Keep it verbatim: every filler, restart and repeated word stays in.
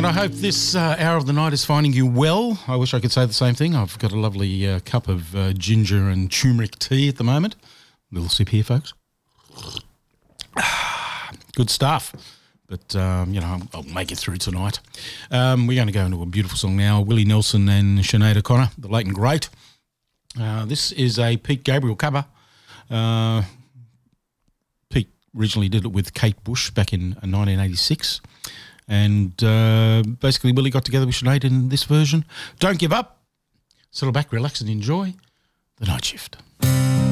And I hope this uh, hour of the night is finding you well. I wish I could say the same thing. I've got a lovely uh, cup of uh, ginger and turmeric tea at the moment. Little sip here, folks. Good stuff. But, um, you know, I'll make it through tonight. Um, we're going to go into a beautiful song now. Willie Nelson and Sinead O'Connor, the late and great. Uh, this is a Pete Gabriel cover. Uh, Pete originally did it with Kate Bush back in nineteen eighty-six. And uh, basically Willie got together with Sinead in this version. Don't give up. Settle back, relax and enjoy the night shift.